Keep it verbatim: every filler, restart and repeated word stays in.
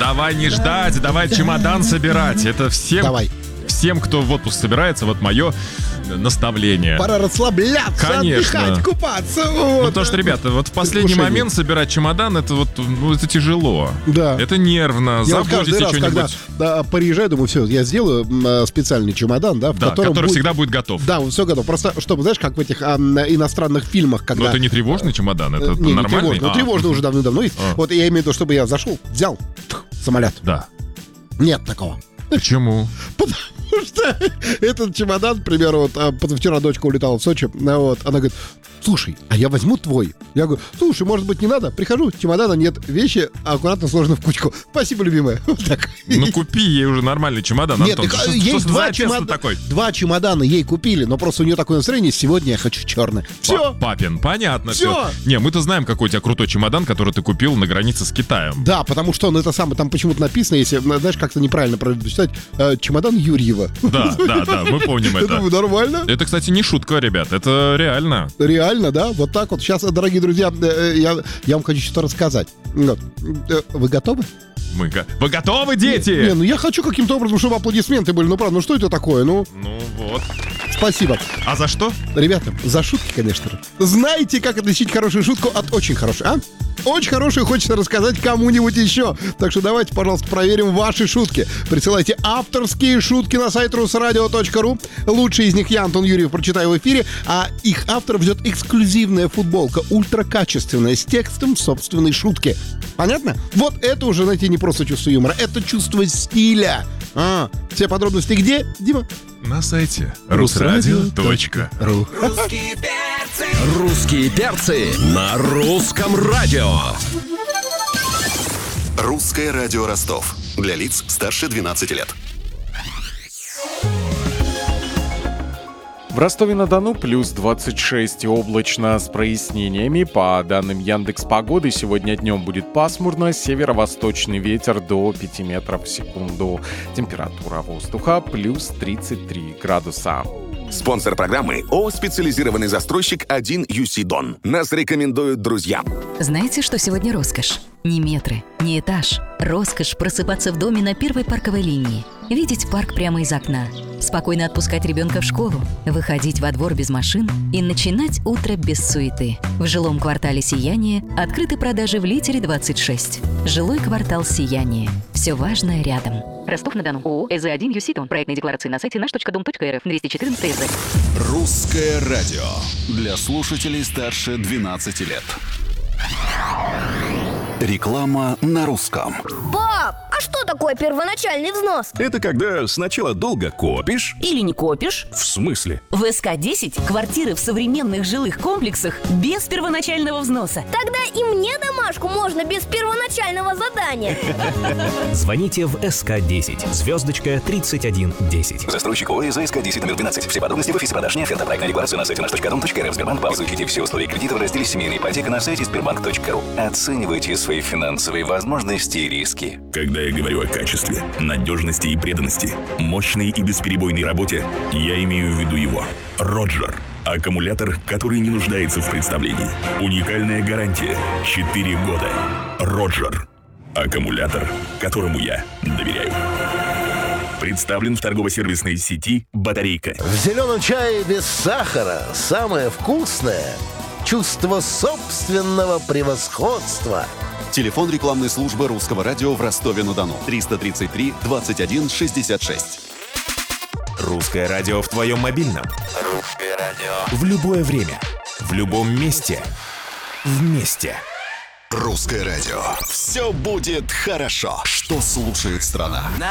давай не ждать, давай чемодан собирать. Это всем... Давай. Всем, кто в отпуск собирается, вот мое наставление. Пора расслабляться, Конечно. отдыхать, купаться. Вот. Ну, потому что, ребята, вот в последний Предвкушение. момент собирать чемодан, это вот, ну, это тяжело. Да. Это нервно. Я вот каждый Забудете раз, когда что-нибудь. да, приезжаю, думаю, все, я сделаю м, специальный чемодан, да, в Да, котором который будет- всегда будет готов. Да, все готов. Просто, чтобы, знаешь, как в этих а, м, иностранных фильмах, когда... Но это не тревожный чемодан, это Э, не, не нормальный. тревожный. Ну, А, тревожный уже давно-давно есть. А. Вот я имею в виду, чтобы я зашел, взял тх, самолет. Да. Нет такого. Почему? Потому что этот чемодан, к примеру, вот а, позавчера дочка улетала в Сочи, а, вот, она говорит, слушай, а я возьму твой. Я говорю, слушай, может быть, не надо? Прихожу, чемодана нет, вещи аккуратно сложены в кучку. Спасибо, любимая. Вот так. Ну купи ей уже нормальный чемодан, Нет, Антон. так, Что- ей что два, за отец-то чемода- такой? два чемодана ей купили, но просто у нее такое настроение, сегодня я хочу черный. Все. Па- Папин, понятно Всё. все. Не, мы-то знаем, какой у тебя крутой чемодан, который ты купил на границе с Китаем. Да, потому что он это самое, там почему-то написано, если, знаешь, как-то неправильно прочитать, э, чемодан Юрьева. Да, да, да, мы помним Я это. думаю, нормально. Это, кстати, не шутка, ребят, это реально. Реально, да? Вот так вот. Сейчас, дорогие друзья, э, э, я, я вам хочу что-то рассказать. Вот. Э, Вы готовы? Мы го- Вы готовы, Не, дети? ну я хочу каким-то образом, чтобы аплодисменты были. Ну, правда, ну что это такое? Ну, Ну вот. спасибо. А за что? Ребята, за шутки, конечно же. Знаете, как отличить хорошую шутку от очень хорошей, а? Очень хорошую хочется рассказать кому-нибудь еще. Так что давайте, пожалуйста, проверим ваши шутки. Присылайте авторские шутки на сайт русрадио точка ру. Лучшие из них я, Антон Юрьев, прочитаю в эфире. А их авторов ждет эксклюзивная футболка, ультракачественная, с текстом собственной шутки. Понятно? Вот это уже, знаете, не просто чувство юмора, это чувство стиля. А, все подробности где, Дима? На сайте русрадио точка ру. Русские перцы. Русские перцы на русском радио. Русское радио Ростов. Для лиц старше двенадцати лет. В Ростове-на-Дону плюс двадцать шесть и облачно с прояснениями. По данным Яндекс.Погоды, сегодня днем будет пасмурно, северо-восточный ветер до пяти метров в секунду. Температура воздуха плюс тридцать три градуса. Спонсор программы ООО «Специализированный застройщик один ю си Дон». Нас рекомендуют друзья. Знаете, что сегодня роскошь? Не метры, не этаж. Роскошь просыпаться в доме на первой парковой линии. Видеть парк прямо из окна. Спокойно отпускать ребенка в школу. Выходить во двор без машин и начинать утро без суеты. В жилом квартале «Сияние» открыты продажи в Литере двадцать шесть. Жилой квартал «Сияние». Все важное рядом. Ростов-на-Дону. ООО «эс зэ один ю си Дон». Проектные декларации на сайте наш точка дом точка эр эф. двести четырнадцать эс зэ. Русское радио. Для слушателей старше двенадцати лет. Реклама на русском. Пап, а что такое первоначальный взнос? Это когда сначала долго копишь. Или не копишь? В смысле? В эс ка десять квартиры в современных жилых комплексах без первоначального взноса. Тогда и мне домашку можно без первоначального задания. Звоните в эс ка десять, звездочка тридцать один десять. Застройщик ООО «эс ка десять» номер двенадцать. Все подробности в офисе продаж не оферта. Проектная декларация на сайте наш точка дом точка эр эф. Сбербанк. Изучите все условия кредита в разделе «Семейная ипотека» на сайте сбербанк точка ру. Оценивайте свои финансовые возможности и риски. Когда я говорю о качестве, надежности и преданности, мощной и бесперебойной работе, я имею в виду его. Роджер. Аккумулятор, который не нуждается в представлении. Уникальная гарантия. четыре года. Роджер. Аккумулятор, которому я доверяю. Представлен в торгово-сервисной сети «Батарейка». В зеленом чае без сахара самое вкусное – чувство собственного превосходства. Телефон рекламной службы Русского радио в Ростове-на-Дону. триста тридцать три двадцать один шестьдесят шесть. Русское радио в твоем мобильном. Русское радио. В любое время. В любом месте. Вместе. Русское радио. Все будет хорошо. Что слушает страна?